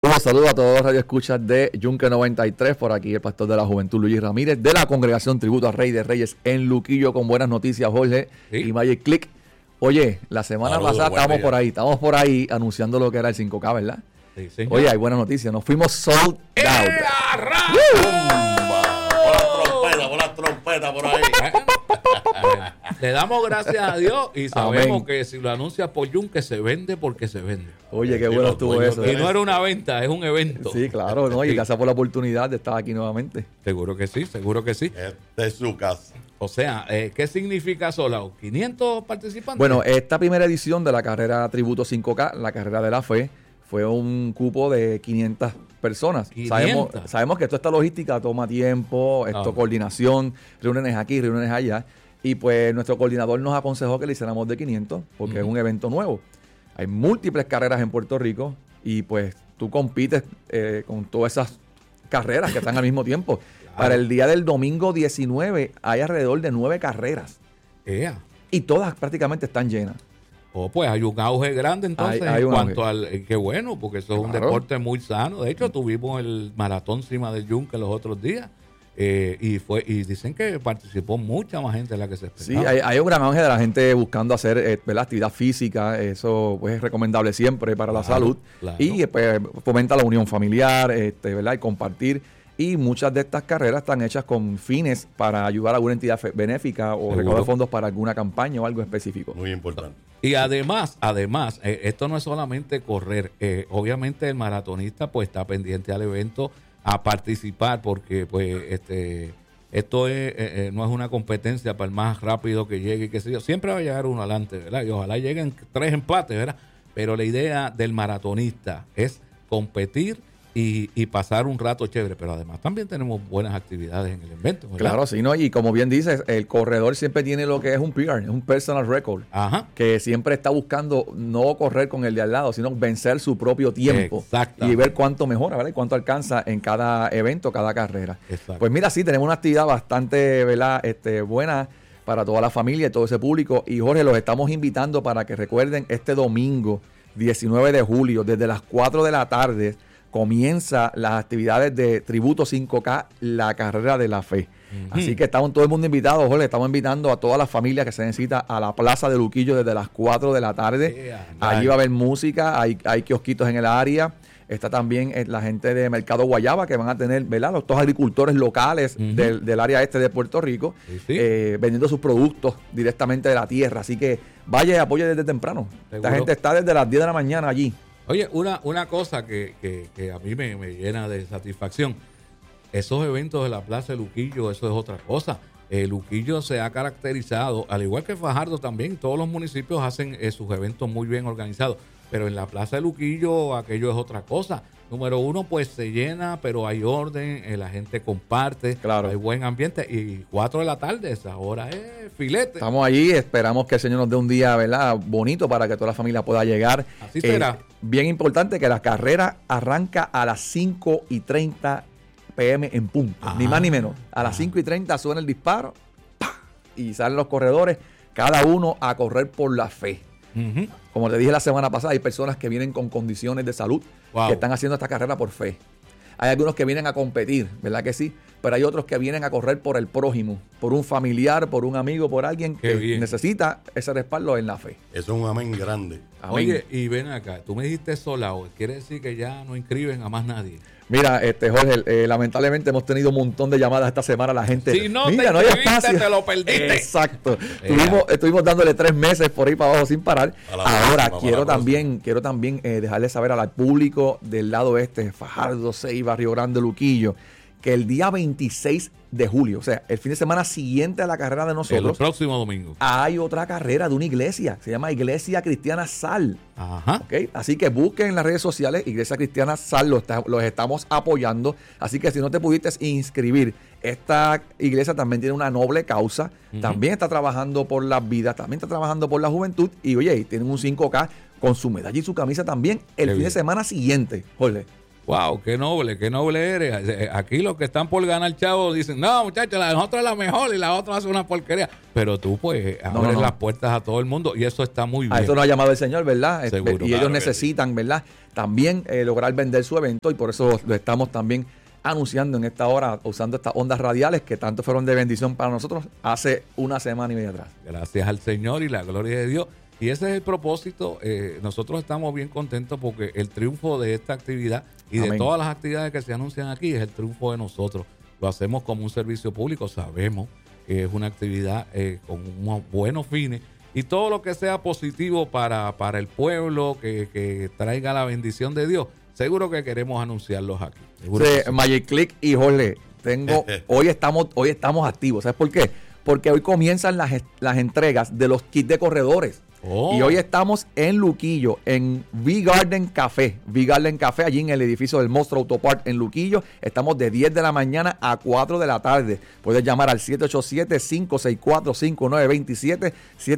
Un saludo a todos los radioescuchas de Yunque 93, por aquí el pastor de la juventud Luis Ramírez, de la congregación Tributo a Rey de Reyes en Luquillo, con buenas noticias, Jorge y Magic Click. Oye, la semana pasada estábamos por ahí anunciando lo que era el 5K, ¿verdad? Sí, sí. Oye, hay buenas noticias, nos fuimos sold out. Por las trompetas por ahí. Le damos gracias a Dios y sabemos Amén. que si lo anuncias por Yunque se vende porque se vende. Oye, qué bueno estuvo eso. Y no era una venta, es un evento. Sí, claro, ¿no? Y gracias por la oportunidad de estar aquí nuevamente. Seguro que sí, seguro que sí. Esta es su casa. O sea, ¿qué significa Solao? ¿500 participantes? Bueno, esta primera edición de la carrera Tributo 5K, la carrera de la fe, fue un cupo de 500 personas. 500. Sabemos que toda esta logística toma tiempo, coordinación, reuniones aquí, reuniones allá. Y pues nuestro coordinador nos aconsejó que le hiciéramos de 500 porque es un evento nuevo. Hay múltiples carreras en Puerto Rico y pues tú compites con todas esas carreras que están al mismo tiempo. Claro. Para el día del domingo 19 hay alrededor de 9 carreras. Y todas prácticamente están llenas. Pues hay un auge grande entonces hay en un cuanto auge. al... Qué bueno, porque eso es un deporte muy sano. De hecho, tuvimos el maratón cima del Yunque los otros días. Y dicen que participó mucha más gente de la que se esperaba. Sí, hay un gran auge de la gente buscando hacer la actividad física. Eso pues es recomendable siempre para la salud. Claro. Y pues fomenta la unión familiar, ¿verdad? Y compartir. Y muchas de estas carreras están hechas con fines para ayudar a alguna entidad benéfica o recaudar fondos para alguna campaña o algo específico. Muy importante. Y además, esto no es solamente correr. Obviamente el maratonista pues está pendiente al evento a participar porque pues esto no es una competencia para el más rápido que llegue, qué sé yo. Siempre va a llegar uno adelante, ¿verdad? Y ojalá lleguen 3 empates, ¿verdad? Pero la idea del maratonista es competir y pasar un rato chévere, pero además también tenemos buenas actividades en el evento, ¿verdad? Claro, sí, ¿no? Y como bien dices, el corredor siempre tiene lo que es un PR, es un personal record, que siempre está buscando no correr con el de al lado, sino vencer su propio tiempo y ver cuánto mejora, ¿verdad? Y cuánto alcanza en cada evento, cada carrera. Exacto. Pues mira, sí, tenemos una actividad bastante, ¿verdad? Buena para toda la familia y todo ese público. Y Jorge, los estamos invitando para que recuerden este domingo, 19 de julio, desde las 4 de la tarde, comienza las actividades de Tributo 5K, la carrera de la fe. Así que estamos todo el mundo invitado, Jorge, estamos invitando a todas las familias que se necesita a la Plaza de Luquillo desde las 4 de la tarde. Allí va a haber música, hay kiosquitos en el área. Está también la gente de Mercado Guayaba que van a tener, ¿verdad? Estos agricultores locales del área este de Puerto Rico, vendiendo sus productos directamente de la tierra. Así que vaya y apoye desde temprano. La gente está desde las 10 de la mañana allí. Oye, una cosa que a mí me llena de satisfacción, esos eventos de la Plaza de Luquillo, eso es otra cosa. Luquillo se ha caracterizado, al igual que Fajardo también, todos los municipios hacen sus eventos muy bien organizados, pero en la Plaza de Luquillo aquello es otra cosa. Número uno, pues se llena, pero hay orden, la gente comparte, hay buen ambiente, y 4 de la tarde, esa hora es filete. Estamos allí, esperamos que el Señor nos dé un día, ¿verdad?, bonito para que toda la familia pueda llegar. Así será. Bien importante que la carrera arranca a las 5:30 p.m. en punto, ni más ni menos. A las 5:30 suena el disparo, ¡pah!, y salen los corredores, cada uno a correr por la fe. Como te dije la semana pasada, hay personas que vienen con condiciones de salud que están haciendo esta carrera por fe. Hay algunos que vienen a competir, ¿verdad que sí? Pero hay otros que vienen a correr por el prójimo, por un familiar, por un amigo, por alguien que necesita ese respaldo en la fe. Eso es un amén grande. Amén. Oye, y ven acá, tú me dijiste Solao, ¿quiere decir que ya no inscriben a más nadie? Mira, Jorge, lamentablemente hemos tenido un montón de llamadas esta semana. La gente, si no mira, te no hay espacio, te lo perdiste. Exacto. Estuvimos dándole 3 meses por ahí para abajo sin parar. Ahora quiero también dejarles saber al público del lado este, Fajardo, Ceiba, Río Grande, Luquillo, que el día 26 de julio, o sea, el fin de semana siguiente a la carrera de nosotros, el próximo domingo, hay otra carrera de una iglesia, se llama Iglesia Cristiana Sal. ¿Okay? Así que busquen en las redes sociales Iglesia Cristiana Sal, los estamos apoyando. Así que si no te pudiste inscribir, esta iglesia también tiene una noble causa, también está trabajando por las vidas, también está trabajando por la juventud, y oye, tienen un 5K con su medalla y su camisa también el fin de semana siguiente, Jorge. Wow, qué noble eres. Aquí los que están por ganar chavo dicen, no, muchachos, la de nosotros es la mejor y la otra hace una porquería. Pero tú, pues, abres las puertas a todo el mundo y eso está muy bien. A eso nos ha llamado el Señor, ¿verdad? Seguro, y ellos necesitan, ¿verdad? También lograr vender su evento y por eso lo estamos también anunciando en esta hora, usando estas ondas radiales que tanto fueron de bendición para nosotros hace una semana y media atrás. Gracias al Señor y la gloria de Dios. Y ese es el propósito. Nosotros estamos bien contentos porque el triunfo de esta actividad y de todas las actividades que se anuncian aquí es el triunfo de nosotros. Lo hacemos como un servicio público, sabemos que es una actividad con unos buenos fines y todo lo que sea positivo para el pueblo, que traiga la bendición de Dios, seguro que queremos anunciarlos aquí. Seguro Sí, que sí. Magic Click y Jorge, hoy estamos activos. ¿Sabes por qué? Porque hoy comienzan las entregas de los kits de corredores. Oh. Y hoy estamos en Luquillo, en V-Garden Café. V-Garden Café, allí en el edificio del Monstruo Autopart en Luquillo. Estamos de 10 de la mañana a 4 de la tarde. Puedes llamar al 787-564-5927.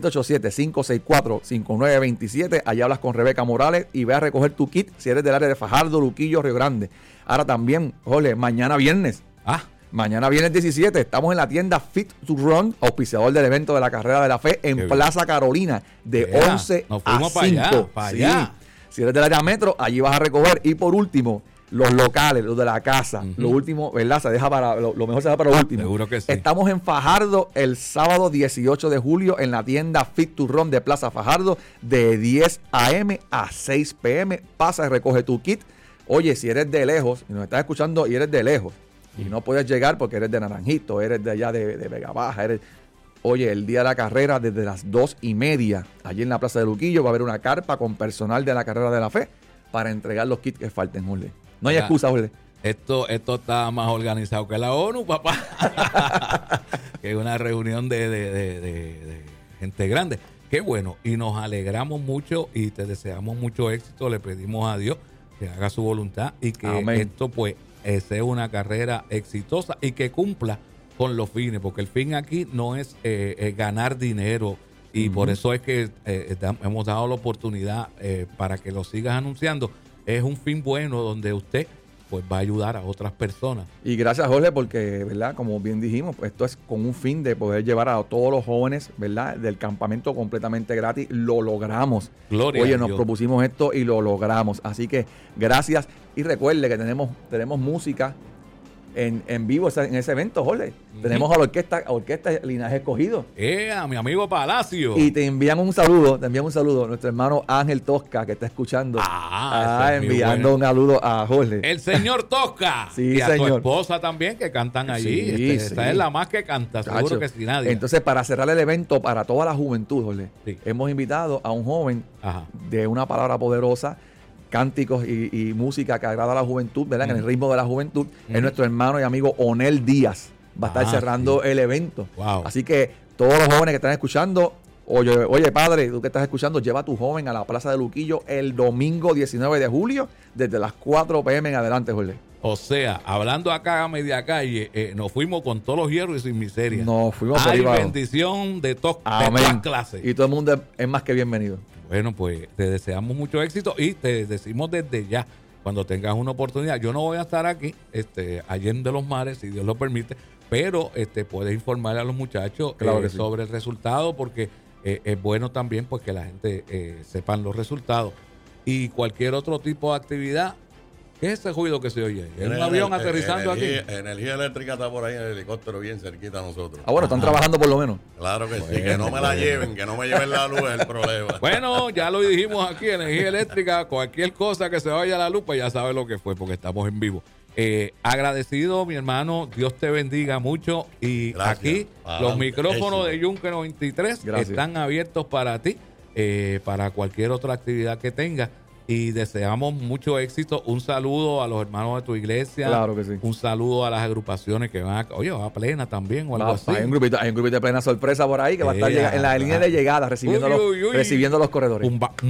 787-564-5927. Allá hablas con Rebeca Morales y ve a recoger tu kit si eres del área de Fajardo, Luquillo, Río Grande. Ahora también, Jorge, mañana viernes. Mañana viernes 17, estamos en la tienda Fit to Run, auspiciador del evento de la Carrera de la Fe en Plaza Carolina, de 11 nos a fuimos 5. para allá. Si eres del área metro, allí vas a recoger. Y por último, los locales, los de la casa. Lo último, ¿verdad? Se deja para lo mejor se deja para lo último. Seguro que sí. Estamos en Fajardo el sábado 18 de julio en la tienda Fit to Run de Plaza Fajardo de 10 a.m. a 6 p.m. Pasa y recoge tu kit. Oye, si eres de lejos, y nos estás escuchando y eres de lejos, y no puedes llegar porque eres de Naranjito, eres de allá de Vega Baja, oye, el día de la carrera desde las 2:30, allí en la Plaza de Luquillo va a haber una carpa con personal de la Carrera de la Fe para entregar los kits que falten, Jorge. No hay excusa, Jorge. Esto está más organizado que la ONU, papá. Que es una reunión de gente grande. Qué bueno, y nos alegramos mucho y te deseamos mucho éxito. Le pedimos a Dios que haga su voluntad y que esto pues sea una carrera exitosa y que cumpla con los fines, porque el fin aquí no es ganar dinero y por eso es que hemos dado la oportunidad para que lo sigas anunciando. Es un fin bueno donde usted pues va a ayudar a otras personas. Y gracias, Jorge, porque, ¿verdad? Como bien dijimos, pues esto es con un fin de poder llevar a todos los jóvenes, ¿verdad? Del campamento completamente gratis. Lo logramos. Gloria Oye, a nos Dios. propusimos esto y lo logramos. Así que gracias. Y recuerde que tenemos música en vivo en ese evento, Jorge. Tenemos a la orquesta Linaje Escogido. A mi amigo Palacio. Y te envían un saludo, nuestro hermano Ángel Tosca, que está escuchando. Ese es muy enviando bueno. un saludo a Jorge. El señor Tosca. Sí, y a señor. tu esposa también, que cantan allí. Sí, Esta sí. es la más que canta, seguro Chacho. que sí, nadie. Entonces, para cerrar el evento para toda la juventud, Jorge, Sí. hemos invitado a un joven Ajá. de una palabra poderosa, cánticos y música que agrada a la juventud, ¿verdad? En el ritmo de la juventud, es nuestro hermano y amigo Onel Díaz. Va a estar cerrando el evento. Wow. Así que todos los jóvenes que están escuchando, oye, padre, tú que estás escuchando, lleva a tu joven a la Plaza de Luquillo el domingo 19 de julio, desde las 4 p.m. en adelante, Jorge. O sea, hablando acá a media calle, nos fuimos con todos los hierros y sin miseria. Nos fuimos por Hay ahí abajo. bendición de todas Amén. clases. Y todo el mundo es más que bienvenido. Bueno, pues te deseamos mucho éxito y te decimos desde ya, cuando tengas una oportunidad. Yo no voy a estar aquí, Allende los Mares, si Dios lo permite, pero puedes informar a los muchachos Claro que sí. sobre el resultado, porque es bueno también pues que la gente sepan los resultados. Y cualquier otro tipo de actividad. ¿Qué es ese ruido que se oye? ¿Es un avión aterrizando aquí? Energía eléctrica está por ahí en el helicóptero bien cerquita a nosotros. Ah, bueno, están trabajando por lo menos. Claro que sí, que no me la lleven, que no me lleven la luz es el problema. Bueno, ya lo dijimos aquí, energía eléctrica, cualquier cosa que se vaya a la luz, pues ya sabe lo que fue, porque estamos en vivo. Agradecido, mi hermano, Dios te bendiga mucho. Y Gracias. aquí los micrófonos de Yunque 93 Gracias. están abiertos para ti, para cualquier otra actividad que tengas. Y deseamos mucho éxito. Un saludo a los hermanos de tu iglesia. Claro que sí. Un saludo a las agrupaciones que van a... Oye, va a Plena también o algo así. Hay un grupito de plena sorpresa por ahí que va a estar en la línea de llegada recibiendo, recibiendo los corredores.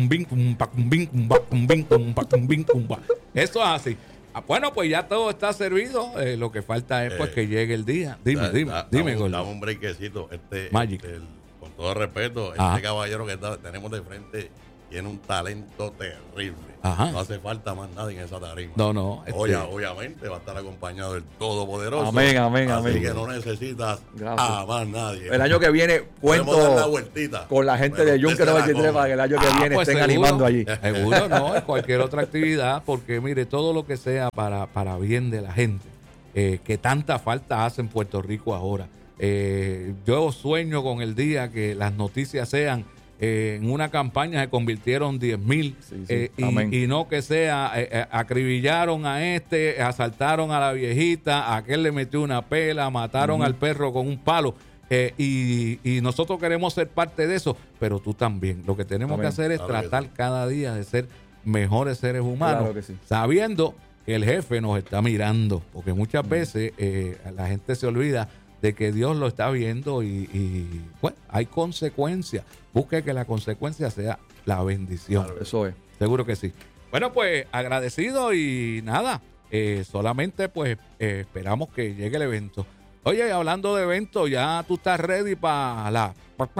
Eso es así. Bueno, pues ya todo está servido. Lo que falta es pues que llegue el día. Dime, Dame Gordo. un breakcito. Magic. Con todo respeto, Ajá. este caballero que tenemos de frente tiene un talento terrible. Ajá. No hace falta más nadie en esa tarima. No. Obviamente va a estar acompañado del Todopoderoso. Amén. Así que no necesitas a más nadie. El año que viene Podemos dar la cuento vueltita. con la gente de Yunque 93 para que el año que viene pues estén seguro, animando allí. Seguro, no, en cualquier otra actividad, porque mire, todo lo que sea para bien de la gente, que tanta falta hace en Puerto Rico ahora. Yo sueño con el día que las noticias sean en una campaña se convirtieron 10,000 y no que sea acribillaron a asaltaron a la viejita, a aquel le metió una pela, mataron al perro con un palo. Y nosotros queremos ser parte de eso, pero tú también. Lo que tenemos que hacer es tratar cada día de ser mejores seres humanos, sabiendo que el jefe nos está mirando, porque muchas veces la gente se olvida de que Dios lo está viendo y bueno, hay consecuencias. Busque que la consecuencia sea la bendición. Claro, eso es. Seguro que sí. Bueno, pues agradecido y nada, solamente pues esperamos que llegue el evento. Oye, hablando de eventos, ya tú estás ready para la...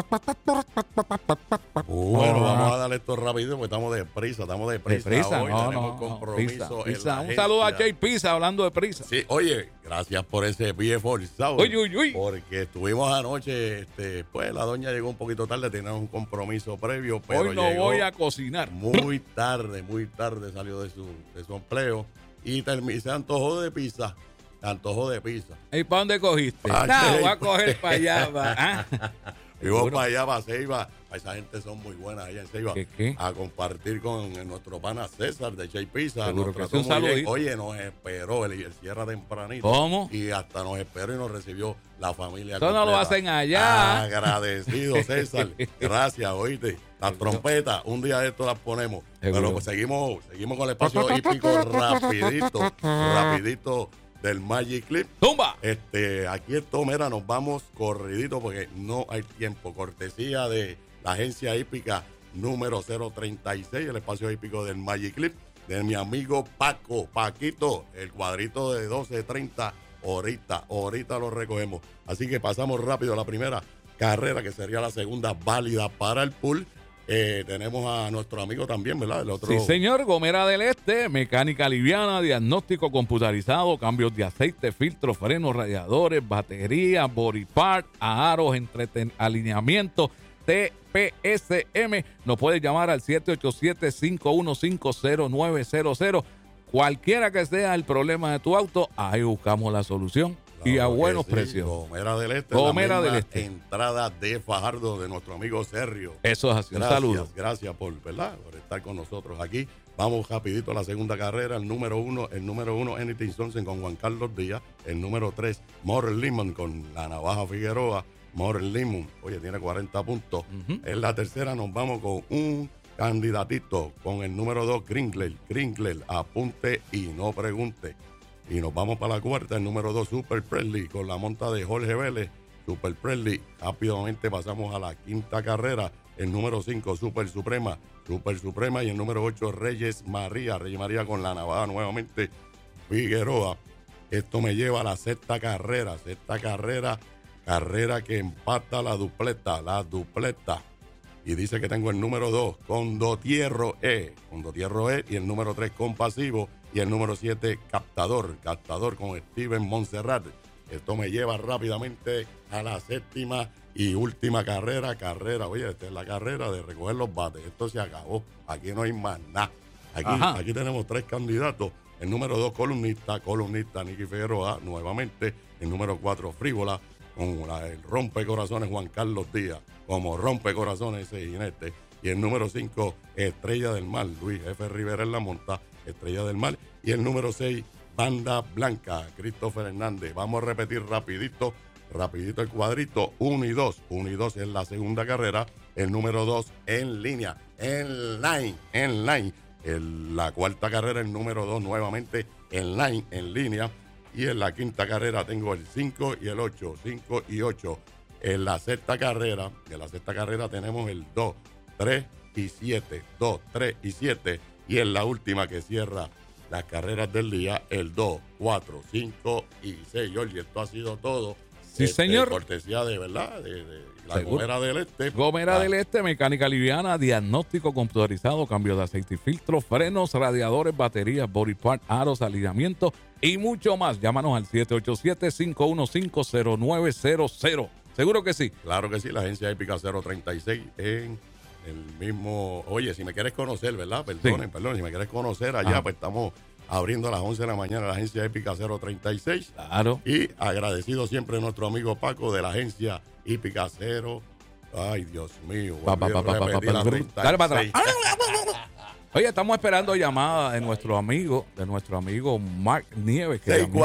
Bueno, vamos a darle esto rápido porque estamos de prisa. Hoy tenemos compromiso. Pizza. Un saludo a Jay Pizza hablando de prisa. Sí, oye, gracias por ese pie forzado. Uy. Porque estuvimos anoche, pues la doña llegó un poquito tarde, teníamos un compromiso previo, pero hoy no voy a cocinar. Muy tarde salió de su empleo y se antojó de pizza. ¿Y para dónde cogiste? Voy a coger para allá. Vivo para allá, para Ceiba. Esa gente son muy buenas allá en Ceiba. ¿Qué? A compartir con nuestro pana César de Chay Pizza. Seguro que sí, un saludito. Oye, nos esperó, él cierra tempranito. ¿Cómo? Y hasta nos esperó y nos recibió la familia. Eso no lo hacen allá. Agradecido, César. Gracias, oíste. Las trompetas, un día de esto las ponemos. Seguro. Pero pues seguimos con el espacio hípico rapidito del Magic Clip. ¡Tumba! Aquí esto, mira, nos vamos corridito porque no hay tiempo. Cortesía de la agencia hípica número 036, el espacio hípico del Magic Clip, de mi amigo Paquito, el cuadrito de 12:30, ahorita lo recogemos. Así que pasamos rápido a la primera carrera, que sería la segunda válida para el pool. Tenemos a nuestro amigo también, ¿verdad? El otro... Sí, señor, Gomera del Este, mecánica liviana, diagnóstico computarizado, cambios de aceite, filtros, frenos, radiadores, baterías, body part, aros, alineamiento, TPSM. Nos puede llamar al 787-515-0900. Cualquiera que sea el problema de tu auto, ahí buscamos la solución. Y a buenos precios. Gomera del Este. Entrada de Fajardo de nuestro amigo Sergio. Eso es así. Un saludo. Gracias por estar con nosotros aquí. Vamos rapidito a la segunda carrera. El número uno, Anything Sunset con Juan Carlos Díaz. El número 3, Morel Limon con la Navaja Figueroa. Morel Limon, oye, tiene 40 puntos. En la tercera nos vamos con un candidatito con el número 2, Crinkler, apunte y no pregunte. Y nos vamos para la cuarta, el número 2, Super Presley, con la monta de Jorge Vélez. Super Presley. Rápidamente pasamos a la quinta carrera. El número 5, Super Suprema. Y el número 8, Reyes María con la Navaja nuevamente Figueroa. Esto me lleva a la sexta carrera. Carrera que empata la dupleta. Y dice que tengo el número 2, Condotierro E. Y el número 3, Compasivo. Y el número 7, Captador con Steven Montserrat. Esto me lleva rápidamente a la séptima y última carrera. Oye, esta es la carrera de recoger los bates. Esto se acabó. Aquí no hay más nada. Aquí tenemos 3 candidatos. El número 2, columnista Nicky Figueroa, nuevamente. El número 4, Frívola, con el rompecorazones Juan Carlos Díaz, como rompecorazones ese jinete. Y el número 5, Estrella del Mar, Luis F. Rivera en la monta, Estrella del Mar. Y el número 6, Banda Blanca, Christopher Hernández. Vamos a repetir rapidito el cuadrito. 1 y 2 en la segunda carrera. El número 2 en línea, en line. La cuarta carrera, el número 2 nuevamente en line, en línea. Y en la quinta carrera tengo el 5 y el 8, 5 y 8. En la sexta carrera, tenemos el 2, 3 y 7, 2, 3 y 7. Y en la última que cierra las carreras del día, el 2, 4, 5 y 6. Oye, esto ha sido todo. Sí, señor. Cortesía de verdad, de la Seguro. Gomera del Este. Gomera del Este, mecánica liviana, diagnóstico computarizado, cambio de aceite y filtro, frenos, radiadores, baterías, body part, aros, alineamiento y mucho más. Llámanos al 787-515-0900. ¿Seguro que sí? Claro que sí, la agencia Épica 036 en el mismo... Oye, si me quieres conocer, ¿verdad? Perdón, si me quieres conocer allá, pues estamos abriendo a las 11 de la mañana la agencia Épica 036. Claro. Y agradecido siempre a nuestro amigo Paco de la agencia Hípica 0. Ay, Dios mío. Dale para atrás. Oye, estamos esperando llamadas de nuestro amigo Mark Nieves.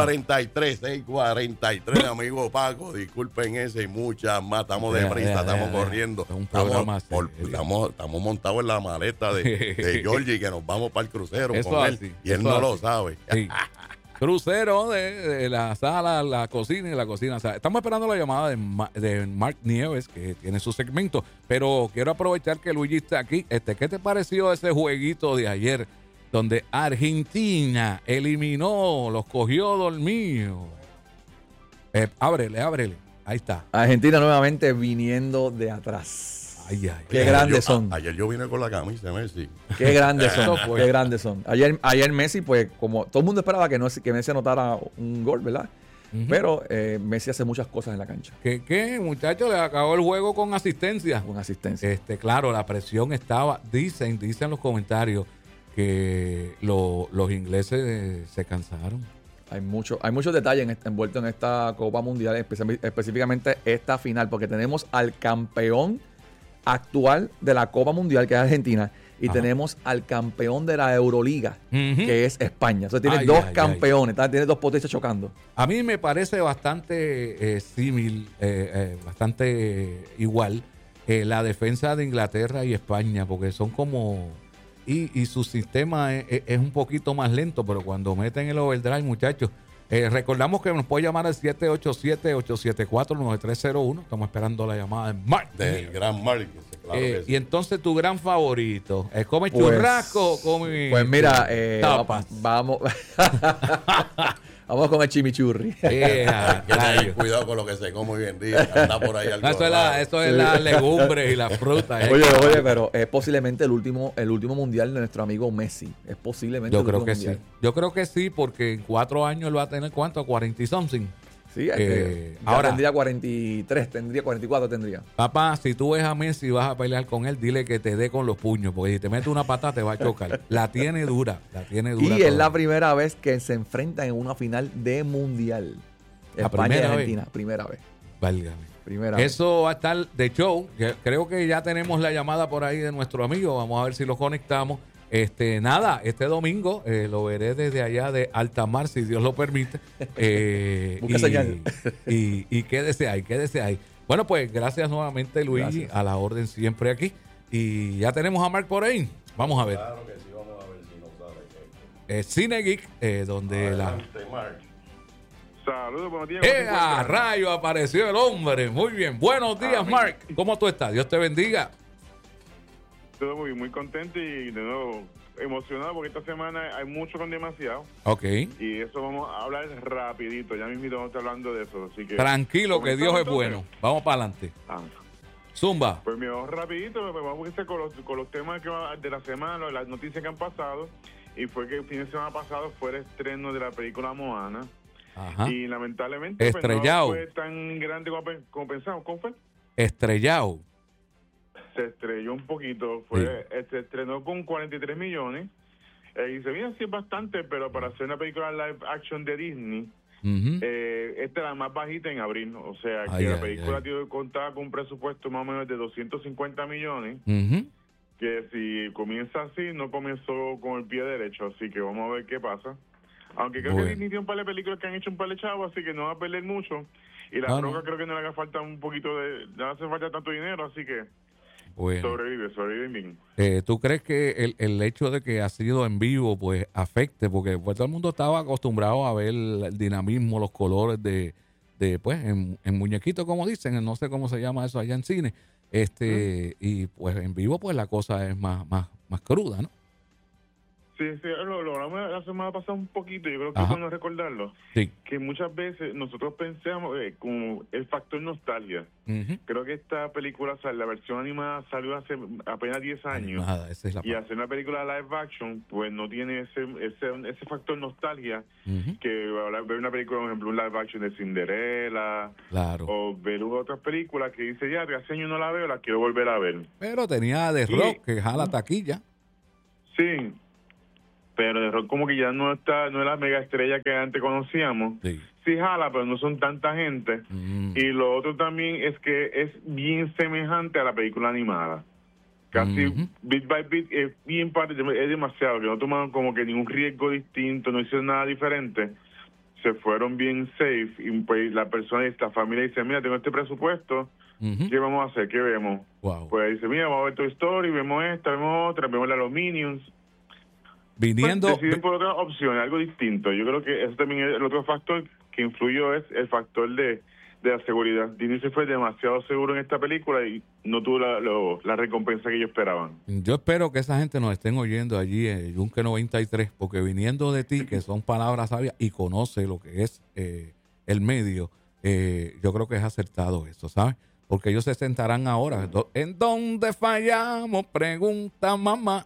643, amigo Paco. Disculpen ese y muchas más. Estamos deprisa, estamos corriendo. Es un programa Estamos montados en la maleta de Georgie que nos vamos para el crucero eso con él. así, Y él no lo sabe. Sí. Crucero de la sala, la cocina y la cocina. O sea, estamos esperando la llamada de Mark Nieves, que tiene su segmento. Pero quiero aprovechar que Luigi está aquí. ¿Qué te pareció ese jueguito de ayer donde Argentina eliminó, los cogió dormidos? Ábrele. Ahí está. Argentina nuevamente viniendo de atrás. Ay. Qué grandes son. Ayer yo vine con la camisa, Messi. Qué grandes son. Qué grandes son. Ayer Messi, pues, como todo el mundo esperaba que Messi anotara un gol, ¿verdad? Pero Messi hace muchas cosas en la cancha. ¿Qué, muchachos? Le acabó el juego con asistencia. Con asistencia. Claro, la presión estaba. Dicen los comentarios que los ingleses se cansaron. Hay muchos detalles envueltos en esta Copa Mundial, específicamente esta final, porque tenemos al campeón actual de la Copa Mundial, que es Argentina, y tenemos al campeón de la Euroliga, que es España. Entonces tienes dos campeones, tienes dos potencias chocando. A mí me parece bastante bastante igual la defensa de Inglaterra y España, porque son como... Y su sistema es un poquito más lento, pero cuando meten el overdrive, muchachos, recordamos que nos puede llamar al 787-874-9301. Estamos esperando la llamada de Mark. Del gran Mark. Claro que sí. Y entonces tu gran favorito, ¿come churrasco o come...? Pues mira, tapas? vamos con el chimichurri. Cuidado con lo que se come hoy en día. Anda por ahí eso es la legumbre y la fruta. Oye, pero es posiblemente el último mundial de nuestro amigo Messi. Es posiblemente Yo el creo último que mundial. sí. Yo creo que sí, porque en 4 años lo va a tener, ¿cuánto? 40 y something. Sí, ahora tendría 43, 44 tendría. Papá, si tú ves a Messi y vas a pelear con él, dile que te dé con los puños, porque si te mete una patada te va a chocar. La tiene dura. Y es la primera vez que se enfrentan en una final de mundial. España y Argentina, primera vez. Válgame. Primera vez. Eso va a estar de show. Creo que ya tenemos la llamada por ahí de nuestro amigo. Vamos a ver si lo conectamos. Este domingo lo veré desde allá de Altamar, si Dios lo permite. Busca señal. Y quédese ahí. Bueno, pues gracias nuevamente, Luigi, a la orden siempre aquí. Y ya tenemos a Mark por ahí. Vamos a ver. Claro que sí, vamos a ver si nos sale. Cine Geek, donde Adelante, Mark. Saludos, buenos días. ¡A rayo! Apareció el hombre. Muy bien. Buenos días, Mark. ¿Cómo tú estás? Dios te bendiga. Todo muy contento y de nuevo emocionado porque esta semana hay mucho con demasiado. Ok. Y eso vamos a hablar rapidito. Ya mismo vamos a estar hablando de eso. Así que Tranquilo, que Dios es entonces. bueno. Vamos para adelante. Zumba. Pues mira, rapidito, pues vamos a empezar con los temas de la semana, las noticias que han pasado. Y fue que el fin de semana pasado fue el estreno de la película Moana. Ajá. Y lamentablemente pues, Estrellado. no fue tan grande como pensamos. ¿Cómo fue? Estrellado. Se estrelló un poquito, se estrenó con 43 millones y se veía así bastante, pero para hacer una película live action de Disney, esta es la más bajita en abril, o sea que la película contaba con un presupuesto más o menos de 250 millones, que si comienza así, no comenzó con el pie derecho, así que vamos a ver qué pasa. Aunque creo que Disney tiene un par de películas que han hecho un par de chavos, así que no va a perder mucho, y La Roca creo que no le haga falta un poquito no hace falta tanto dinero, así que bueno. Sobrevive bien. ¿Tú crees que el hecho de que ha sido en vivo pues afecte? Porque pues, todo el mundo estaba acostumbrado a ver el dinamismo, los colores de pues en muñequito, como dicen, no sé cómo se llama eso allá en cine. Y pues en vivo pues la cosa es más cruda, ¿no? Sí, lo hablamos la semana pasada un poquito, yo creo que es bueno recordarlo, sí, que muchas veces nosotros pensamos como el factor nostalgia. Creo que esta película, la versión animada salió hace apenas 10 años, animada, esa es la y hacer una película live action, pues no tiene ese factor nostalgia que ver una película, por ejemplo, un live action de Cinderella, claro, o ver otras películas que dice, ya, de hace años no la veo, la quiero volver a ver. pero tenía The Rock, que jala taquilla. Sí, pero The Rock como que ya no es la mega estrella que antes conocíamos. Sí jala, pero no son tanta gente. Y lo otro también es que es bien semejante a la película animada. Casi bit by bit es bien es demasiado, que no tomaron como que ningún riesgo distinto, no hicieron nada diferente. Se fueron bien safe y pues la persona y esta familia dice, mira, tengo este presupuesto, ¿qué vamos a hacer? ¿Qué vemos? Wow. Pues dice, mira, vamos a ver Toy Story, vemos esta, vemos otra, vemos la de los Minions. Viniendo... Pues deciden por otras opciones, algo distinto. Yo creo que eso también es el otro factor que influyó, es el factor de la seguridad. Disney se fue demasiado seguro en esta película y no tuvo la recompensa que ellos esperaban. Yo espero que esa gente nos estén oyendo allí en Yunque 93, porque viniendo de ti, que son palabras sabias y conoce lo que es el medio, yo creo que es acertado eso, ¿sabes? Porque ellos se sentarán ahora. ¿En dónde fallamos? Pregunta mamá.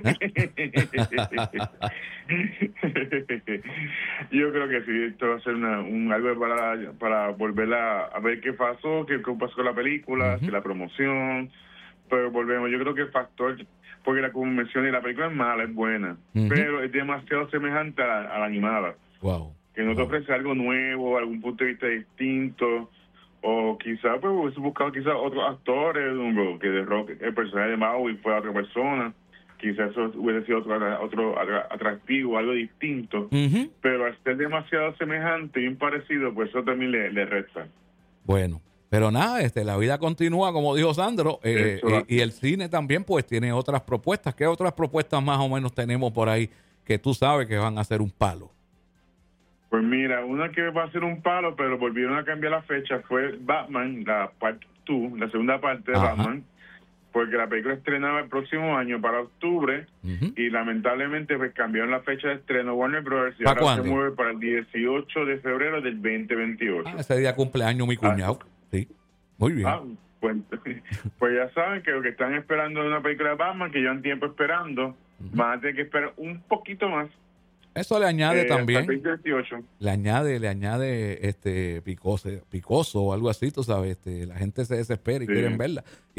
Yo creo que sí, esto va a ser algo para volver a ver qué pasó, qué pasó con la película, la promoción. Pero volvemos, yo creo que el factor, porque como mencioné, la película es mala, es buena, pero es demasiado semejante a la animada. Wow. Que no te ofrece algo nuevo, algún punto de vista distinto. O quizás pues hubiese buscado otros actores, que The Rock, el personaje de Maui fue otra persona, quizás eso hubiese sido otro atractivo, algo distinto, pero al ser demasiado semejante y parecido, pues eso también le resta. Bueno, pero nada, la vida continúa, como dijo Sandro, y el cine también pues tiene otras propuestas. ¿Qué otras propuestas más o menos tenemos por ahí que tú sabes que van a ser un palo? Pues mira, una que va a ser un palo, pero volvieron a cambiar la fecha, fue Batman, la parte 2, la segunda parte de Batman, porque la película estrenaba el próximo año para octubre, y lamentablemente pues cambiaron la fecha de estreno Warner Brothers, y ahora ¿cuándo? Se mueve para el 18 de febrero del 2028. Ese día cumpleaños mi cuñado. Sí, muy bien. Pues ya saben que lo que están esperando es una película de Batman, que llevan tiempo esperando, van a tener que esperar un poquito más. Eso le añade también. 2028. Le añade picoso o algo así, tú sabes. La gente se desespera y quieren verla. Y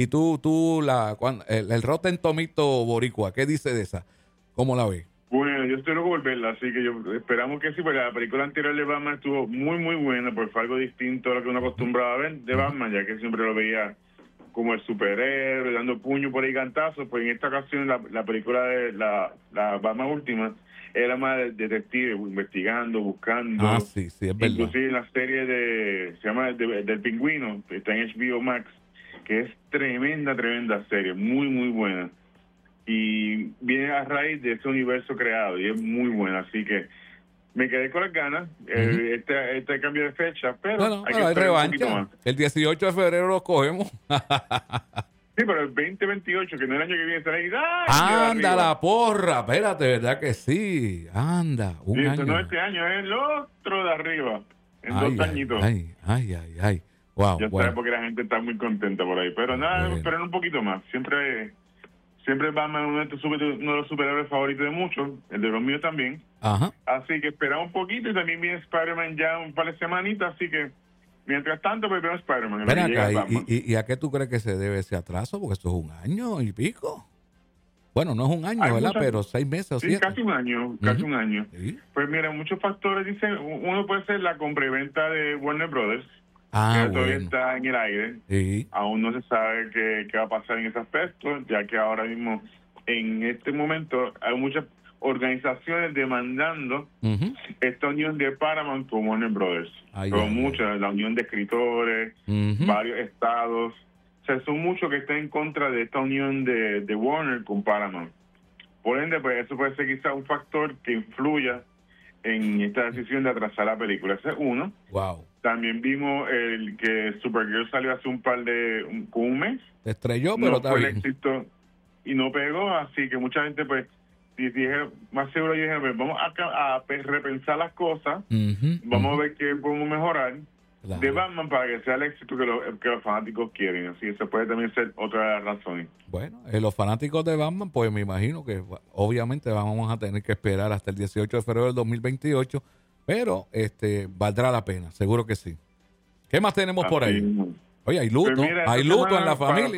el Rotten Tomito boricua, ¿qué dice de esa? ¿Cómo la ves? Bueno, yo estoy loco por verla, así que esperamos que sí, porque la película anterior de Batman estuvo muy, muy buena, porque fue algo distinto a lo que uno acostumbraba a ver de Batman, ya que siempre lo veía como el superhéroe, dando puño por ahí cantazos. Pues en esta ocasión la película de la Batman última era más detective, investigando, buscando. Sí, es verdad. Inclusive en la serie se llama del Pingüino, que está en HBO Max, que es tremenda serie, muy, muy buena. Y viene a raíz de ese universo creado, y es muy buena, así que me quedé con las ganas, este cambio de fecha, pero hay que esperar un poquito más. El 18 de febrero lo cogemos. Sí, pero el 2028, que no es el año que viene, está ahí. ¡Anda la porra! Espérate, ¿verdad que sí? Anda, un año. Eso no es este año, es el otro de arriba, en 2 añitos. Ay. Wow, ya sabes, porque la gente está muy contenta por ahí. Pero nada, esperen un poquito más. Siempre Batman uno de los superhéroes favoritos de muchos, el de los míos también. Así que esperamos un poquito, y también viene Spider-Man ya un par de semanitas, así que mientras tanto, pues vemos Spider-Man. Ven acá, ¿y a qué tú crees que se debe ese atraso? Porque esto es 1 año y pico. Bueno, no es 1 año, ¿verdad? Pero 6 meses o 7. Sí, casi un año. ¿Sí? Pues mira, muchos factores dicen, uno puede ser la compra y venta de Warner Brothers, que todavía está en el aire. Sí. Aún no se sabe qué va a pasar en ese aspecto, ya que ahora mismo, en este momento, hay muchas organizaciones demandando esta unión de Paramount con Warner Brothers. Son muchas, la unión de escritores, varios estados. O sea, son muchos que están en contra de esta unión de Warner con Paramount. Por ende, pues eso puede ser quizá un factor que influya en esta decisión de atrasar la película. Ese es uno. Wow. También vimos el que Supergirl salió hace un mes. Se estrelló, pero está bien. Éxito y no pegó, así que mucha gente pues dije, más seguro yo dije, pues, vamos a repensar las cosas, vamos a ver qué podemos mejorar de Batman para que sea el éxito que los fanáticos quieren. Así eso puede también ser otra de las razones. Bueno, los fanáticos de Batman, pues me imagino que obviamente vamos a tener que esperar hasta el 18 de febrero del 2028, pero valdrá la pena, seguro que sí. ¿Qué más tenemos por ahí? Oye, hay luto, pues mira, hay luto en la familia.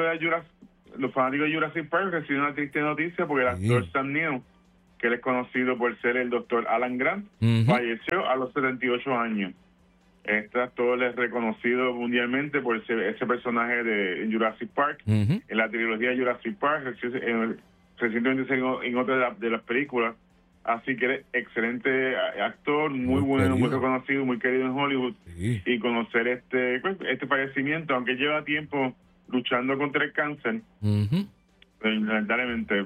Los fanáticos de Jurassic Park reciben una triste noticia porque el actor Sam Neill, que él es conocido por ser el doctor Alan Grant, falleció a los 78 años. Este actor es reconocido mundialmente por ese personaje de Jurassic Park, en la trilogía de Jurassic Park, recientemente en otra de las películas. Así que eres excelente actor, muy bueno, querido, muy reconocido, muy querido en Hollywood. Sí. Y conocer este fallecimiento, aunque lleva tiempo luchando contra el cáncer, lamentablemente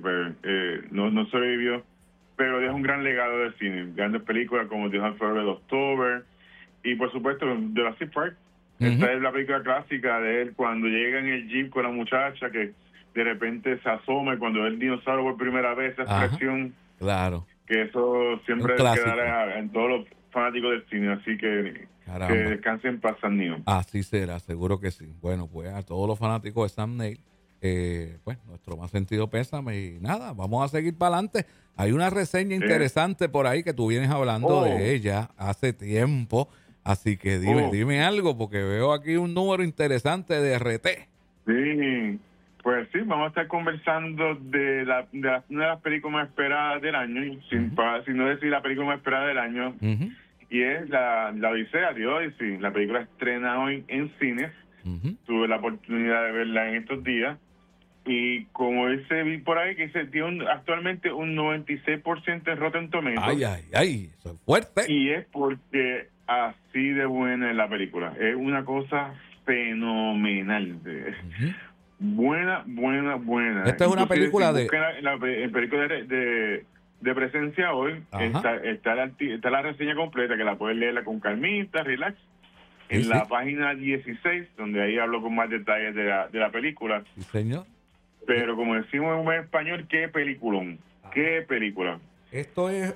no sobrevivió, pero deja un gran legado del cine. Grandes películas como The Hunt for Red October y, por supuesto, Jurassic Park. Esta es la película clásica de él cuando llega en el jeep con la muchacha que de repente se asoma y cuando ve el dinosaurio por primera vez, esa expresión. Claro. Que eso siempre quedará en todos los fanáticos del cine, así que descansen en paz, Sam Neill. Así será, seguro que sí. Bueno, pues a todos los fanáticos de Sam Neill, pues nuestro más sentido pésame y nada, vamos a seguir para adelante. Hay una reseña interesante por ahí que tú vienes hablando de ella hace tiempo, así que dime algo, porque veo aquí un número interesante de RT. Sí. Pues sí, vamos a estar conversando de una de las películas más esperadas del año, sin no decir la película más esperada del año, y es la Odisea de Odyssey. La película estrena hoy en cines. Tuve la oportunidad de verla en estos días, y como vi por ahí, que tiene actualmente un 96% en Rotten Tomatoes. ¡Ay! Eso es fuerte. Y es porque así de buena es la película. Es una cosa fenomenal. Buena. Esta es una película la película de presencia hoy. Está la reseña completa, que la puedes leerla con calmita, relax, en la página 16, donde ahí hablo con más detalles de la película. Sí, señor. Pero como decimos en buen español, qué peliculón. Qué película. Esto es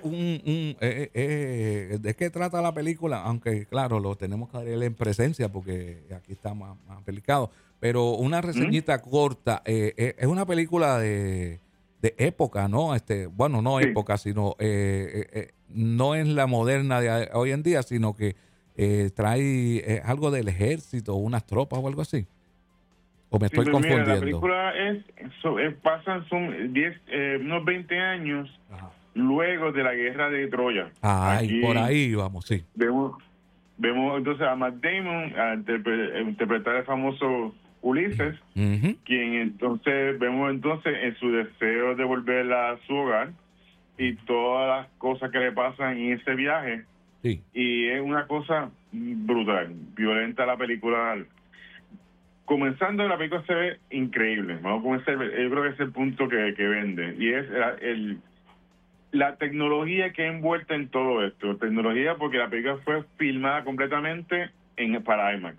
¿de qué trata la película? Aunque, claro, lo tenemos que dar en presencia porque aquí está más delicado. Pero una reseñita corta. Es una película de época, ¿no? Bueno, no época, sino no es la moderna de hoy en día, sino que trae algo del ejército, unas tropas o algo así. ¿O me estoy confundiendo? Mira, la película pasan unos 20 años luego de la guerra de Troya. Y por ahí vamos, sí. Vemos entonces a Matt Damon a interpretar el famoso Ulises, quien entonces vemos en su deseo de volver a su hogar y todas las cosas que le pasan en ese viaje. Sí. Y es una cosa brutal, violenta la película. Comenzando, la película se ve increíble. Vamos a comenzar, yo creo que ese es el punto que vende, y es la tecnología que envuelta en todo esto. Tecnología porque la película fue filmada completamente para IMAX.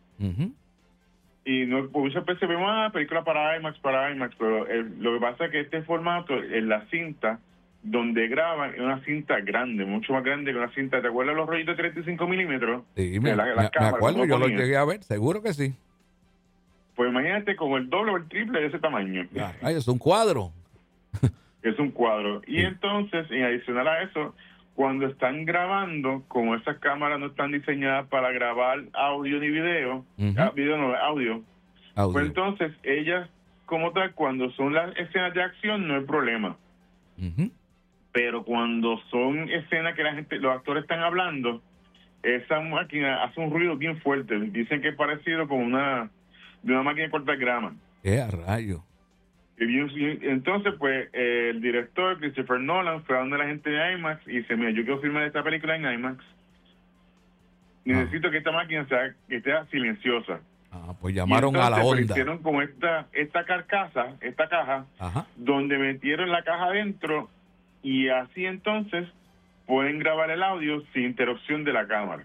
Y muchas veces vemos películas para IMAX, pero lo que pasa es que este formato, en la cinta donde graban, es una cinta grande, mucho más grande que una cinta. ¿Te acuerdas los rollitos de 35 milímetros? Sí, me acuerdo, yo lo llegué a ver, seguro que sí. Pues imagínate como el doble o el triple de ese tamaño. Es un cuadro. Es un cuadro. Y entonces, en adicional a eso, cuando están grabando, como esas cámaras no están diseñadas para grabar audio ni video, audio. Pues entonces ellas, como tal, cuando son las escenas de acción no hay problema. Pero cuando son escenas que los actores están hablando, esa máquina hace un ruido bien fuerte. Dicen que es parecido con una máquina de cortar grama. ¡A rayo! Y entonces, pues, el director Christopher Nolan fue a donde la gente de IMAX y dice: mira, yo quiero filmar esta película en IMAX. Necesito que esta máquina que esté silenciosa. Pues llamaron a la onda. Pues, hicieron como esta caja, donde metieron la caja adentro, y así entonces pueden grabar el audio sin interrupción de la cámara.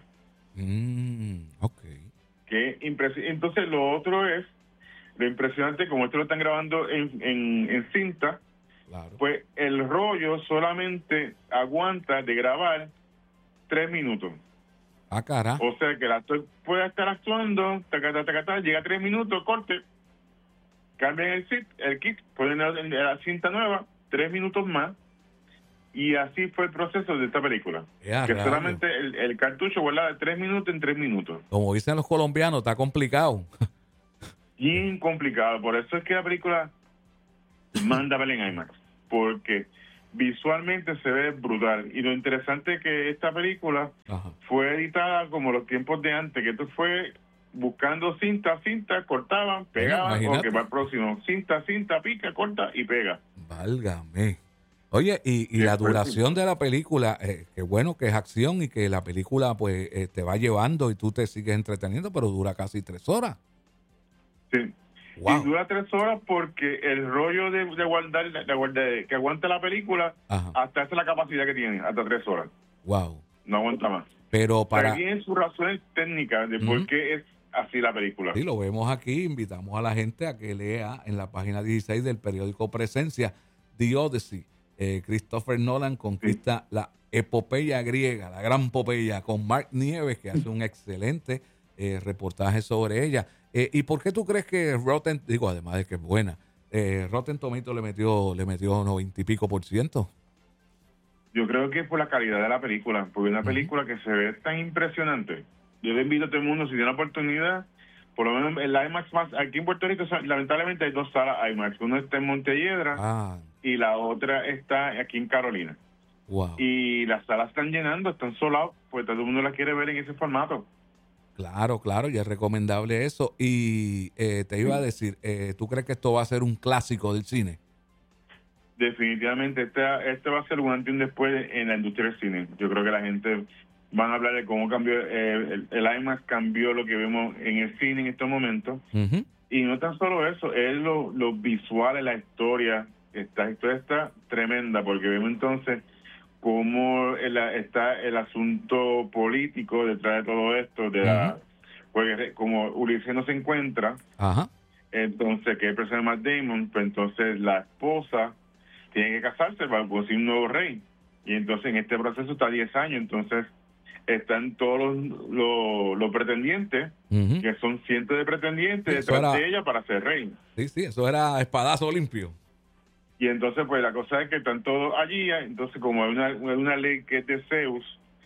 Entonces lo otro es lo impresionante, como esto lo están grabando en cinta, Claro. Pues el rollo solamente aguanta de grabar 3 minutos. Ah, cara. O sea que el actor puede estar actuando, llega a 3 minutos, corte, cambian el kit, ponen la cinta nueva, 3 minutos más, y así fue el proceso de esta película. Que rayo. solamente el cartucho guardaba de 3 minutos en 3 minutos. Como dicen los colombianos, está complicado. Bien complicado, por eso es que la película manda a ver en IMAX, porque visualmente se ve brutal. Y lo interesante es que esta película Ajá. fue editada como los tiempos de antes, que esto fue buscando cinta, cortaban, pegaban, imagínate. o que va el próximo, cinta, pica, corta y pega. Válgame. Oye, y Sí, la pues, duración de la película, que bueno que es acción y que la película pues te va llevando y tú te sigues entreteniendo, pero dura casi 3 horas. Sí. Wow. Y dura 3 horas porque el rollo de guardar, que aguanta la película, Ajá. hasta esa es la capacidad que tiene, hasta 3 horas. Wow. No aguanta más. Pero para... Pero tiene sus razones técnicas de por qué es así la película. Sí, lo vemos aquí. Invitamos a la gente a que lea en la página 16 del periódico Presencia, The Odyssey. Christopher Nolan conquista la epopeya griega, la gran epopeya, con Mark Nieves, que hace un excelente reportaje sobre ella. ¿Y por qué tú crees que Rotten, digo, además de que es buena, Rotten Tomatoes le metió 90 y pico %? Yo creo que es por la calidad de la película, porque es una película que se ve tan impresionante. Yo le invito a todo el mundo, si tiene la oportunidad, por lo menos el IMAX más, aquí en Puerto Rico, lamentablemente hay 2 salas IMAX. Una está en Montelledra y la otra está aquí en Carolina. Wow. Y las salas están llenando, están solados, pues todo el mundo la quiere ver en ese formato. Claro, y es recomendable eso. Y te iba a decir, ¿tú crees que esto va a ser un clásico del cine? Definitivamente, este va a ser un antes y un después en la industria del cine. Yo creo que la gente van a hablar de cómo cambió, el IMAX cambió lo que vemos en el cine en estos momentos. Uh-huh. Y no tan solo eso, es los visuales, la historia. Esta historia está tremenda, porque vemos entonces cómo está el asunto político detrás de todo esto, porque como Ulises no se encuentra, Ajá. entonces que es el personaje de Matt Damon, pues entonces la esposa tiene que casarse para conseguir un nuevo rey. Y entonces en este proceso está 10 años, entonces están todos los pretendientes, que son cientos de pretendientes detrás de ella para ser rey. Sí, eso era espadazo limpio. Y entonces pues la cosa es que están todos allí, entonces como hay una ley que es de Zeus,